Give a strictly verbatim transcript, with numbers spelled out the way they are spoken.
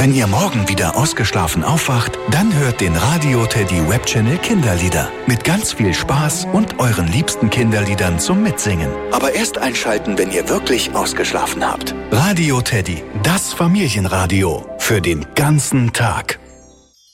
Wenn ihr morgen wieder ausgeschlafen aufwacht, dann hört den Radio Teddy Webchannel Kinderlieder. Mit ganz viel Spaß und euren liebsten Kinderliedern zum Mitsingen. Aber erst einschalten, wenn ihr wirklich ausgeschlafen habt. Radio Teddy, das Familienradio. Für den ganzen Tag.